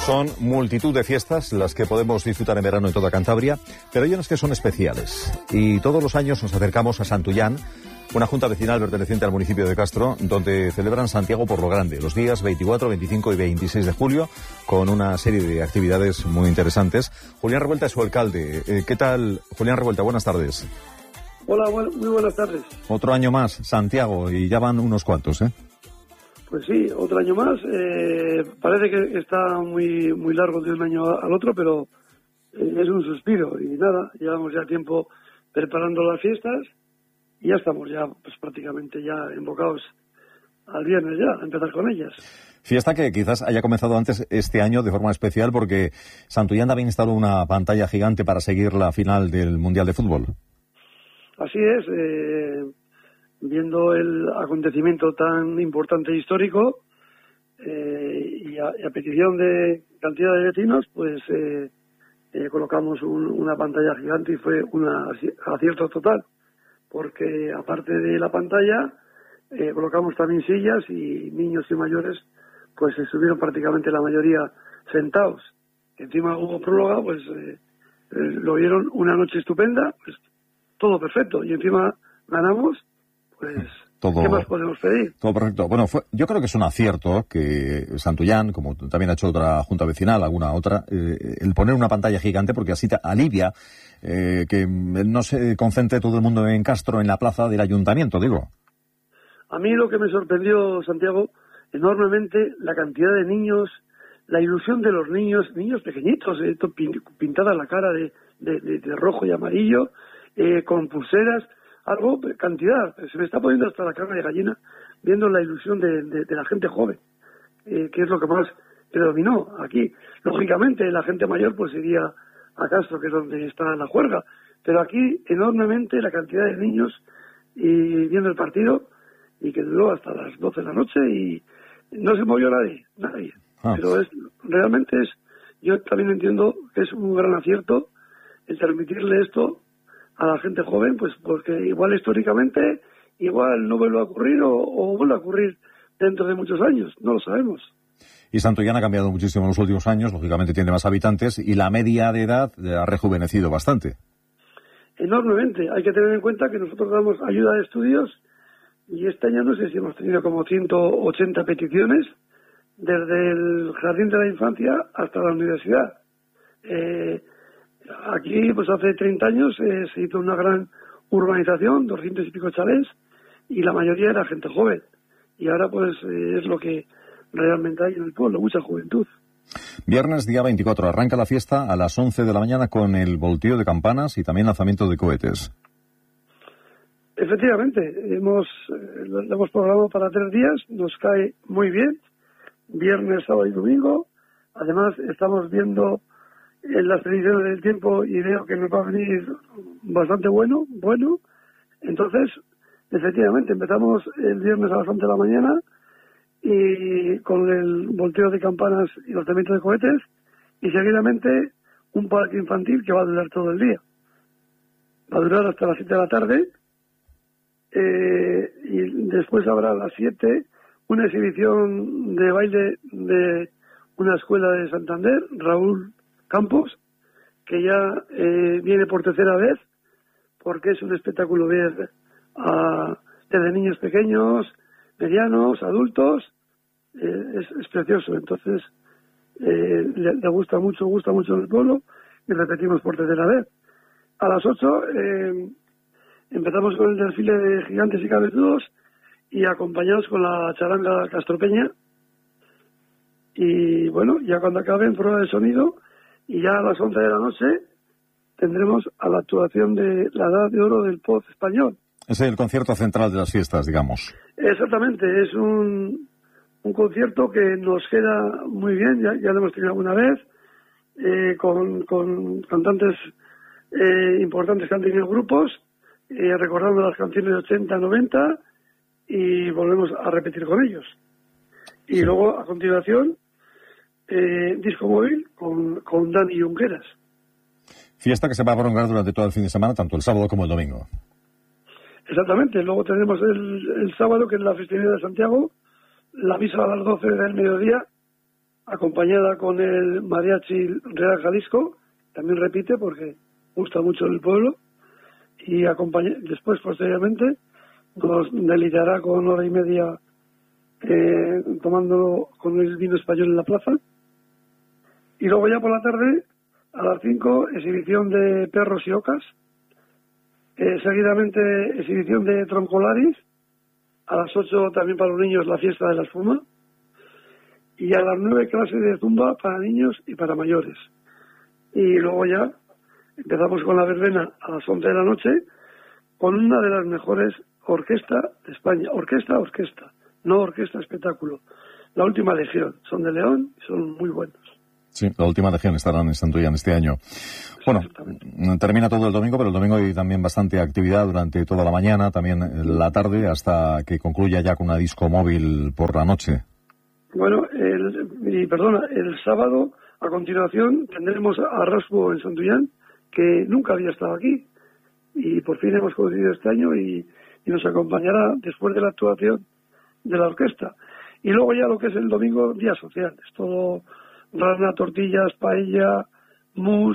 Son multitud de fiestas las que podemos disfrutar en verano en toda Cantabria, pero hay unas que son especiales. Y todos los años nos acercamos a Santullán, una junta vecinal perteneciente al municipio de Castro, donde celebran Santiago por lo grande, los días 24, 25 y 26 de julio, con una serie de actividades muy interesantes. Julián Revuelta es su alcalde. ¿Qué tal, Julián Revuelta? Buenas tardes. Hola, muy buenas tardes. Otro año más, Santiago, y ya van unos cuantos, ¿eh? Pues sí, otro año más. Parece que está muy largo de un año al otro, pero es un suspiro. Y nada, llevamos ya tiempo preparando las fiestas y ya estamos ya pues prácticamente ya embocados al viernes ya, a empezar con ellas. Fiesta que quizás haya comenzado antes este año de forma especial porque Santullán también instaló una pantalla gigante para seguir la final del Mundial de Fútbol. Así es, viendo el acontecimiento tan importante e histórico y a petición de cantidad de vecinos, pues colocamos una pantalla gigante y fue un acierto total, porque aparte de la pantalla colocamos también sillas y niños y mayores pues se subieron prácticamente la mayoría sentados. Encima hubo próloga, pues lo vieron una noche estupenda, pues todo perfecto, y encima ganamos. Pues, todo, ¿qué más podemos pedir? Todo perfecto. Bueno, yo creo que es un acierto que Santullán, como también ha hecho otra junta vecinal, alguna otra, el poner una pantalla gigante, porque así alivia que no se concentre todo el mundo en Castro, en la plaza del ayuntamiento, digo. A mí lo que me sorprendió, Santiago, enormemente la cantidad de niños, la ilusión de los niños pequeñitos, pintada la cara de rojo y amarillo, con pulseras. Algo, cantidad, se me está poniendo hasta la carne de gallina viendo la ilusión de la gente joven, que es lo que más predominó aquí. Lógicamente la gente mayor pues iría a Castro, que es donde está la juerga, pero aquí enormemente la cantidad de niños y viendo el partido, y que duró hasta las 12 de la noche y no se movió nadie. Pero realmente yo también entiendo que es un gran acierto el transmitirle esto a la gente joven, pues porque igual históricamente, igual no vuelve a ocurrir o vuelve a ocurrir dentro de muchos años, no lo sabemos. Y Santullán ha cambiado muchísimo en los últimos años, lógicamente tiene más habitantes y la media de edad ha rejuvenecido bastante. Enormemente, hay que tener en cuenta que nosotros damos ayuda de estudios y este año no sé si hemos tenido como 180 peticiones desde el jardín de la infancia hasta la universidad. Aquí, pues hace 30 años se hizo una gran urbanización, 200 y pico chalés, y la mayoría era gente joven. Y ahora, pues, es lo que realmente hay en el pueblo, mucha juventud. Viernes, día 24, arranca la fiesta a las 11 de la mañana con el volteo de campanas y también lanzamiento de cohetes. Efectivamente, lo hemos programado para 3 días, nos cae muy bien, viernes, sábado y domingo. Además, estamos viendo en las predicciones del tiempo y veo que nos va a venir bastante bueno. Entonces, efectivamente, empezamos el viernes a las 11 de la mañana y con el volteo de campanas y lanzamiento de cohetes, y seguidamente un parque infantil que va a durar todo el día. Va a durar hasta las 7 de la tarde y después habrá a las 7 una exhibición de baile de una escuela de Santander, Raúl Campos, que ya viene por tercera vez, porque es un espectáculo ver desde niños pequeños, medianos, adultos, es precioso. Entonces le gusta mucho en el pueblo y repetimos por tercera vez. A las 8 empezamos con el desfile de gigantes y cabezudos y acompañados con la charanga castropeña, y bueno, ya cuando acaben prueba de sonido. Y ya a las 11 de la noche tendremos a la actuación de la Edad de Oro del Pop español. Es el concierto central de las fiestas, digamos. Exactamente, es un concierto que nos queda muy bien, ya lo hemos tenido alguna vez, con cantantes importantes que han tenido grupos, recordando las canciones de 80, 90, y volvemos a repetir con ellos. Y sí. Luego, a continuación, disco móvil con Dani Junqueras. Fiesta que se va a prolongar durante todo el fin de semana, tanto el sábado como el domingo. Exactamente, luego tenemos el sábado, que es la festividad de Santiago, la misa a las 12 del mediodía, acompañada con el Mariachi Real Jalisco, también repite porque gusta mucho el pueblo, y después, posteriormente, nos deleitará con 1 hora y media tomando con el vino español en la plaza. Y luego ya por la tarde, a las 5, exhibición de perros y ocas. Seguidamente, exhibición de troncolaris. A las 8 también para los niños la fiesta de la espuma. Y a las 9 clases de zumba para niños y para mayores. Y luego ya empezamos con la verbena a las 11 de la noche con una de las mejores orquestas de España. Orquesta, no orquesta espectáculo. La Última Legión. Son de León y son muy buenos. Sí, la Última Legión estarán en Santullán este año. Bueno, termina todo el domingo, pero el domingo hay también bastante actividad durante toda la mañana, también la tarde, hasta que concluya ya con una disco móvil por la noche. Bueno, el sábado, a continuación, tendremos a Raspo en Santullán, que nunca había estado aquí, y por fin hemos conocido este año y nos acompañará después de la actuación de la orquesta. Y luego ya lo que es el domingo, día social, es todo rana, tortillas, paella, mousse,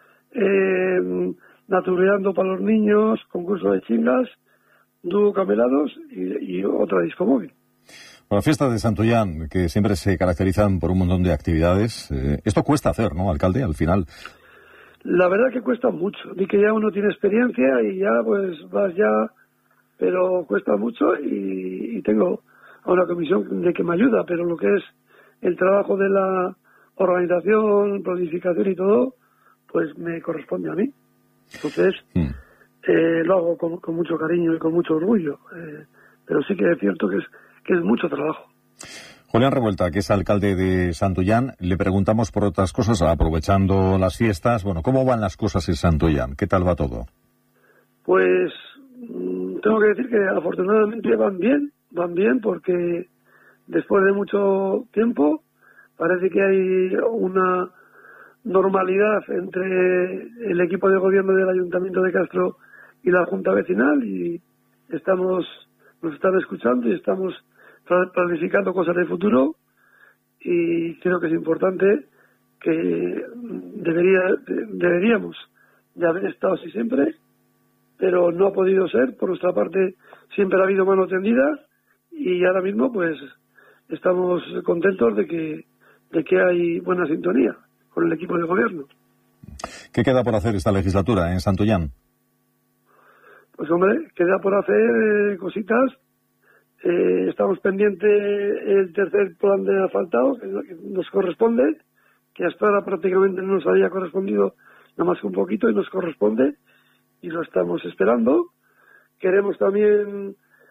natureando para los niños, concurso de chingas, dúo camelados y otra disco móvil. Bueno, fiestas de Santullán, que siempre se caracterizan por un montón de actividades. Esto cuesta hacer, ¿no, alcalde, al final? La verdad que cuesta mucho. Ni que ya uno tiene experiencia y ya pues vas ya, pero cuesta mucho y tengo a una comisión de que me ayuda, pero lo que es el trabajo de la organización, planificación y todo, pues me corresponde a mí. Entonces, lo hago con mucho cariño y con mucho orgullo. Pero sí que es cierto que es mucho trabajo. Julián Revuelta, que es alcalde de Santullán, le preguntamos por otras cosas, aprovechando las fiestas. Bueno, ¿cómo van las cosas en Santullán? ¿Qué tal va todo? Pues tengo que decir que afortunadamente van bien porque después de mucho tiempo parece que hay una normalidad entre el equipo de gobierno del Ayuntamiento de Castro y la Junta Vecinal y nos están escuchando y estamos planificando cosas de futuro y creo que es importante que deberíamos de haber estado así siempre, pero no ha podido ser. Por nuestra parte siempre ha habido mano tendida y ahora mismo pues estamos contentos de que hay buena sintonía con el equipo de gobierno. ¿Qué queda por hacer esta legislatura en Santullán? Pues hombre, queda por hacer cositas. Estamos pendientes el tercer plan de asfaltado que nos corresponde, que hasta ahora prácticamente no nos había correspondido nada más que un poquito y nos corresponde y lo estamos esperando. Queremos también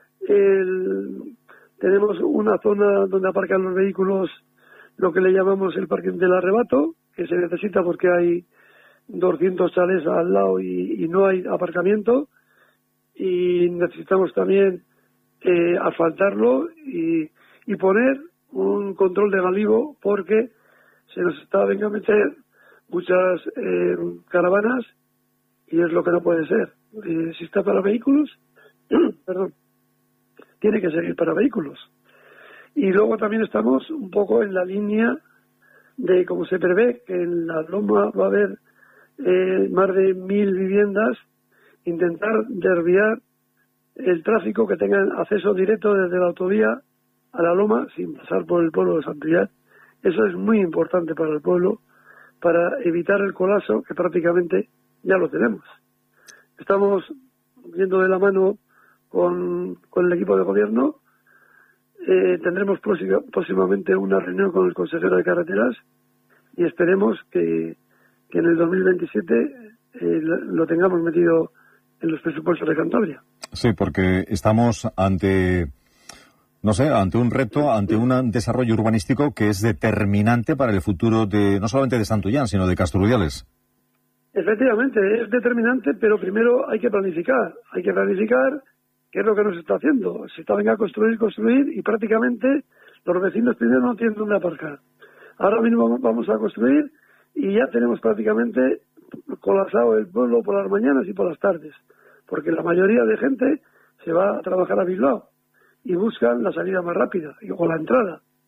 tenemos una zona donde aparcan los vehículos, lo que le llamamos el parking del arrebato, que se necesita porque hay 200 chalés al lado y no hay aparcamiento, y necesitamos también asfaltarlo y poner un control de galivo porque se nos está a meter muchas caravanas y es lo que no puede ser. Si está para vehículos, perdón, tiene que seguir para vehículos. Y luego también estamos un poco en la línea de, como se prevé, que en la Loma va a haber más de 1.000 viviendas, intentar desviar el tráfico que tengan acceso directo desde la autovía a la Loma sin pasar por el pueblo de Santullán. Eso es muy importante para el pueblo, para evitar el colapso que prácticamente ya lo tenemos. Estamos yendo de la mano con el equipo de gobierno. Tendremos próximamente una reunión con el consejero de carreteras y esperemos que en el 2027 lo tengamos metido en los presupuestos de Cantabria. Sí, porque estamos ante un reto, ante un desarrollo urbanístico que es determinante para el futuro no solamente de Santullán, sino de Castrudiales. Efectivamente, es determinante, pero primero hay que planificar. Hay que planificar qué es lo que nos está haciendo. Se está venga a construir y prácticamente los vecinos primero no tienen dónde aparcar. Ahora mismo vamos a construir y ya tenemos prácticamente colapsado el pueblo por las mañanas y por las tardes, porque la mayoría de gente se va a trabajar a Bilbao y buscan la salida más rápida o la entrada.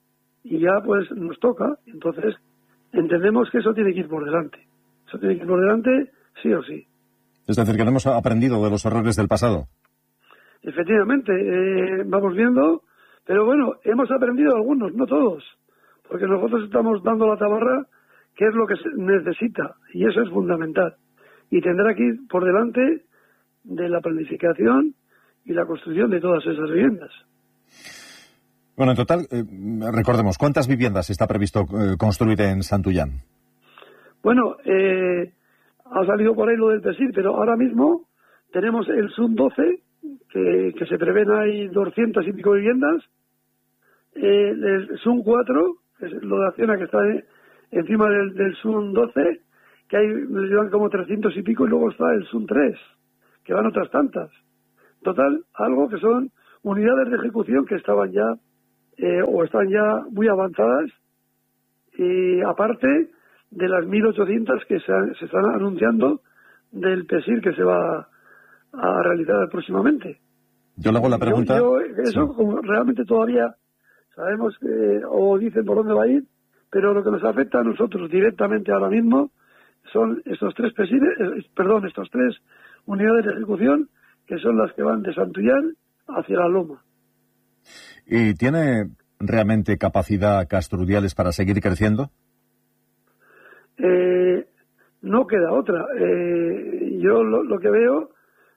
y ya pues nos toca. Entonces entendemos que eso tiene que ir por delante. Eso tiene que ir por delante sí o sí. Es decir, que no hemos aprendido de los errores del pasado. Efectivamente, vamos viendo, pero bueno, hemos aprendido algunos, no todos, porque nosotros estamos dando la tabarra, que es lo que se necesita, y eso es fundamental. Y tendrá que ir por delante de la planificación y la construcción de todas esas viviendas. Bueno, en total, recordemos, ¿cuántas viviendas está previsto construir en Santullán? Bueno, ha salido por ahí lo del PESIR, pero ahora mismo tenemos el SUN 12, que se prevén ahí 200 y pico viviendas, el SUN 4, que es lo de Acciona, que está encima del SUN 12, que ahí llevan como 300 y pico, y luego está el SUN 3, que van otras tantas. Total, algo que son unidades de ejecución que estaban ya, o están ya muy avanzadas, y aparte de las 1.800 que se están anunciando del PESIR que se va a realizar próximamente. Yo le hago la pregunta. Eso, sí. Como realmente todavía sabemos o dicen por dónde va a ir, pero lo que nos afecta a nosotros directamente ahora mismo son estos tres estos tres unidades de ejecución, que son las que van de Santullán hacia la Loma. ¿Y tiene realmente capacidad Castrudiales para seguir creciendo? No queda otra. Yo lo que veo,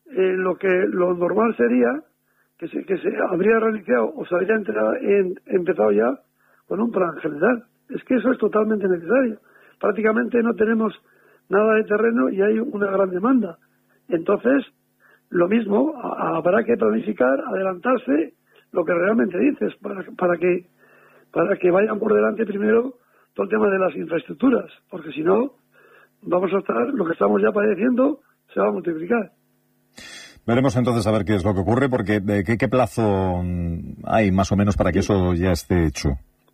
lo normal sería que se habría realizado o se habría empezado ya con un plan general. Es que eso es totalmente necesario. Prácticamente no tenemos nada de terreno y hay una gran demanda. Entonces, lo mismo, habrá que planificar, adelantarse lo que realmente dices, para que vayan por delante primero todo el tema de las infraestructuras, porque si no, vamos a estar, lo que estamos ya padeciendo, se va a multiplicar. Veremos entonces a ver qué es lo que ocurre, porque ¿qué plazo hay más o menos para que eso ya esté hecho?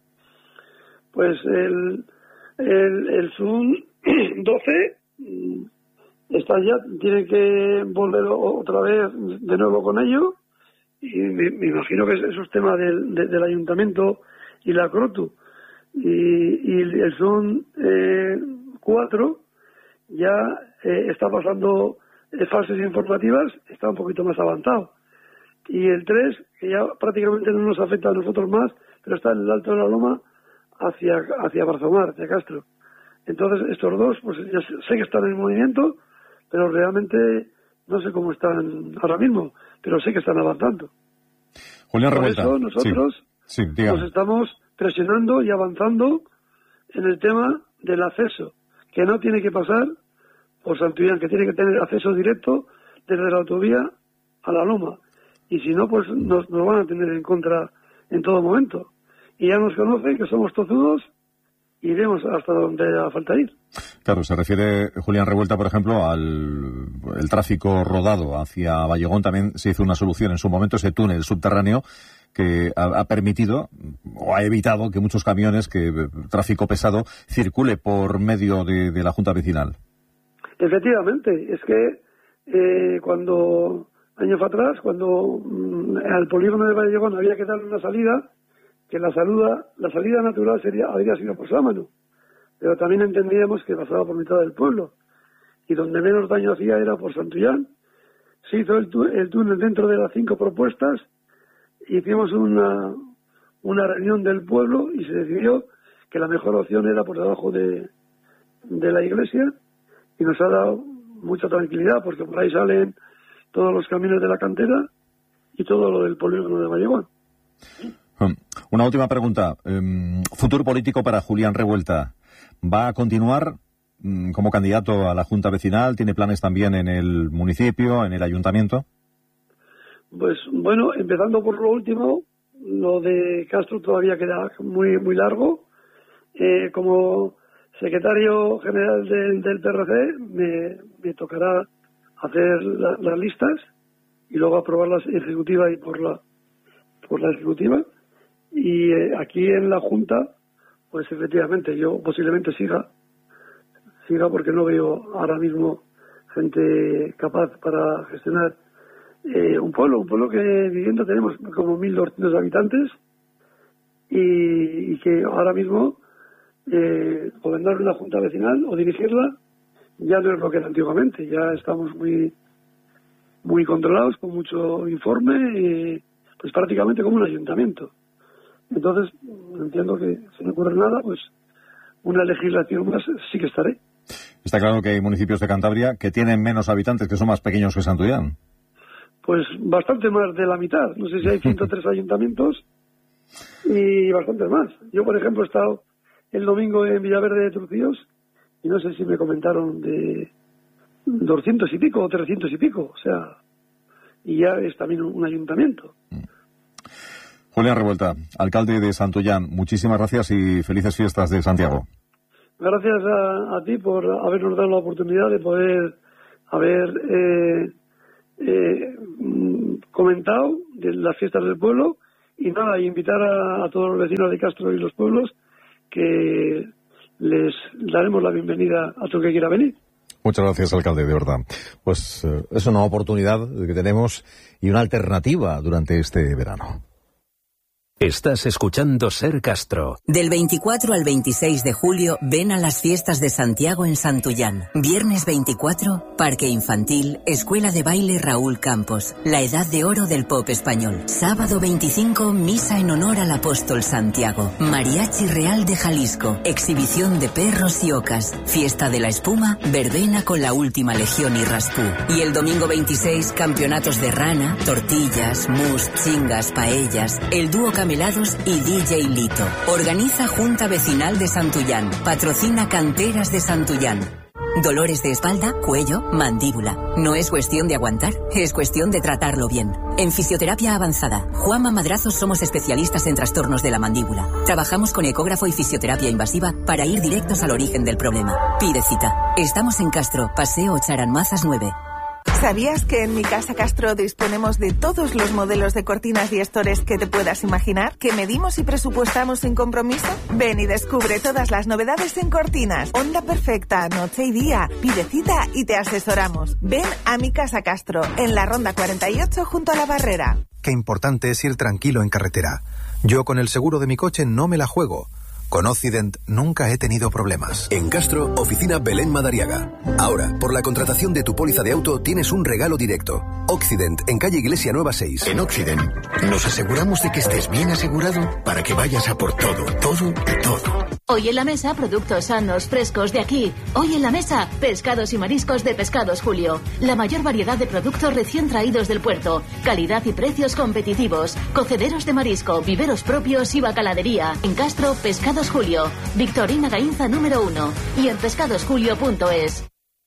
Pues el SUN 12 está ya, tiene que volver otra vez de nuevo con ello, y me imagino que esos temas del ayuntamiento y la CROTU. Y el SUN 4 ya está pasando fases informativas, está un poquito más avanzado. Y el 3, que ya prácticamente no nos afecta a nosotros más, pero está en el Alto de la Loma hacia Barzomar, hacia Castro. Entonces estos dos, pues ya sé que están en movimiento, pero realmente no sé cómo están ahora mismo, pero sé que están avanzando. Julián Revuelta. Por eso nosotros nos estamos presionando y avanzando en el tema del acceso, que no tiene que pasar por Santullán, que tiene que tener acceso directo desde la autovía a la Loma. Y si no, pues nos van a tener en contra en todo momento. Y ya nos conocen que somos tozudos y iremos hasta donde haga falta ir. Claro, se refiere Julián Revuelta, por ejemplo, al el tráfico rodado hacia Vallegón. También se hizo una solución en su momento, ese túnel subterráneo que ha permitido o ha evitado que muchos camiones, tráfico pesado, circule por medio de la Junta Vecinal. Efectivamente, es que cuando años atrás, cuando al polígono de Vallegón había que darle una salida, que la salida natural habría sido por Sámano, pero también entendíamos que pasaba por mitad del pueblo, y donde menos daño hacía era por Santullán. Se hizo el túnel dentro de las 5 propuestas, hicimos una reunión del pueblo y se decidió que la mejor opción era por debajo de la iglesia, y nos ha dado mucha tranquilidad, porque por ahí salen todos los caminos de la cantera y todo lo del polígono de Vallegón. Una última pregunta. ¿Futuro político para Julián Revuelta? ¿Va a continuar como candidato a la Junta Vecinal? ¿Tiene planes también en el municipio, en el ayuntamiento? Pues bueno, empezando por lo último, lo de Castro todavía queda muy muy largo. Como secretario general del PRC me tocará hacer las listas y luego aprobarlas ejecutiva y por la ejecutiva. Y aquí en la Junta, pues efectivamente yo posiblemente siga porque no veo ahora mismo gente capaz para gestionar un pueblo que viviendo tenemos como 1.200 habitantes, y que ahora mismo gobernar una junta vecinal o dirigirla ya no es lo que era antiguamente. Ya estamos muy controlados, con mucho informe, pues prácticamente como un ayuntamiento. Entonces, entiendo que si no ocurre nada, pues una legislación más sí que estaré. Está claro que hay municipios de Cantabria que tienen menos habitantes, que son más pequeños que Santullán. Pues bastante más de la mitad. No sé si hay 103 ayuntamientos y bastantes más. Yo, por ejemplo, he estado el domingo en Villaverde de Trucillos y no sé si me comentaron de 200 y pico o 300 y pico. O sea, y ya es también un ayuntamiento. Julián Revuelta, alcalde de Santullán, muchísimas gracias y felices fiestas de Santiago. Gracias a ti por habernos dado la oportunidad de poder haber comentado de las fiestas del pueblo y nada, invitar a todos los vecinos de Castro y los pueblos que les daremos la bienvenida a todo el que quiera venir. Muchas gracias, alcalde, de verdad. Pues es una oportunidad que tenemos y una alternativa durante este verano. Estás escuchando Ser Castro. Del 24 al 26 de julio, ven a las fiestas de Santiago en Santullán. Viernes 24, Parque Infantil, Escuela de Baile Raúl Campos, la edad de oro del pop español. Sábado 25, misa en honor al apóstol Santiago. Mariachi Real de Jalisco, exhibición de perros y ocas. Fiesta de la espuma, verbena con la última legión y raspú. Y el domingo 26, campeonatos de rana, tortillas, mousse, chingas, paellas, el dúo Melados y DJ Lito. Organiza Junta Vecinal de Santullán. Patrocina Canteras de Santullán. Dolores de espalda, cuello, mandíbula. No es cuestión de aguantar, es cuestión de tratarlo bien. En Fisioterapia Avanzada, Juanma Madrazos somos especialistas en trastornos de la mandíbula. Trabajamos con ecógrafo y fisioterapia invasiva para ir directos al origen del problema. Pide cita. Estamos en Castro, Paseo Charanmazas 9. ¿Sabías que en Mi Casa Castro disponemos de todos los modelos de cortinas y estores que te puedas imaginar? ¿Que medimos y presupuestamos sin compromiso? Ven y descubre todas las novedades en cortinas. Onda perfecta, noche y día. Pide cita y te asesoramos. Ven a Mi Casa Castro, en la Ronda 48 junto a la Barrera. Qué importante es ir tranquilo en carretera. Yo con el seguro de mi coche no me la juego. Con Occident nunca he tenido problemas. En Castro, oficina Belén Madariaga. Ahora, por la contratación de tu póliza de auto, tienes un regalo directo. Occident, en calle Iglesia Nueva 6. En Occident, nos aseguramos de que estés bien asegurado para que vayas a por todo, todo y todo. Hoy en la mesa, productos sanos, frescos de aquí. Hoy en la mesa, pescados y mariscos de Pescados Julio. La mayor variedad de productos recién traídos del puerto. Calidad y precios competitivos. Cocederos de marisco, viveros propios y bacaladería. En Castro, Pescados Julio. Victorina Gainza número 1. Y en pescadosjulio.es.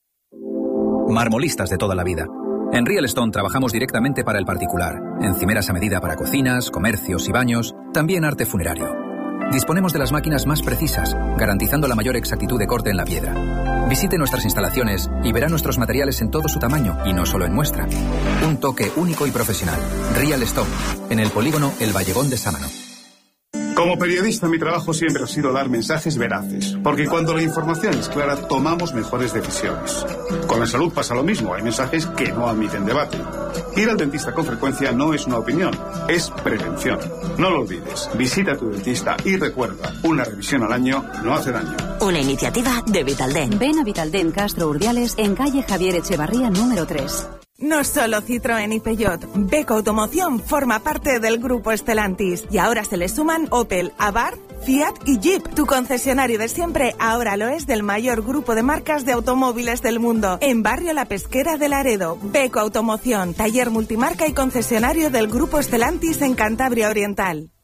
Marmolistas de toda la vida. En Real Stone trabajamos directamente para el particular. Encimeras a medida para cocinas, comercios y baños. También arte funerario. Disponemos de las máquinas más precisas, garantizando la mayor exactitud de corte en la piedra. Visite nuestras instalaciones y verá nuestros materiales en todo su tamaño y no solo en muestra. Un toque único y profesional. Real Stone, en el polígono El Vallegón de Sámano. Como periodista, mi trabajo siempre ha sido dar mensajes veraces, porque cuando la información es clara, tomamos mejores decisiones. Con la salud pasa lo mismo, hay mensajes que no admiten debate. Ir al dentista con frecuencia no es una opinión, es prevención. No lo olvides, visita a tu dentista y recuerda, una revisión al año no hace daño. Una iniciativa de Vitaldent. Ven a Vitaldent Castro Urdiales, en calle Javier Echevarría número 3. No solo Citroën y Peugeot, Beko Automoción forma parte del grupo Stellantis y ahora se le suman Opel, Abarth, Fiat y Jeep. Tu concesionario de siempre ahora lo es del mayor grupo de marcas de automóviles del mundo. En Barrio La Pesquera de Laredo, Beko Automoción, taller multimarca y concesionario del grupo Stellantis en Cantabria Oriental.